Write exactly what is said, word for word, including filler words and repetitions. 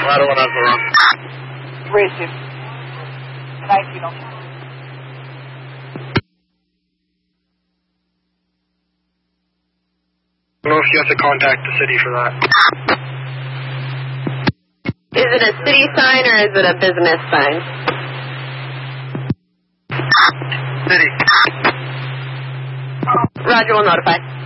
I don't want to have the wrong. Raise you. nineteen oh two. I don't know if you have to contact the city for that. Is it a city sign or is it a business sign? City. Roger, we'll notify.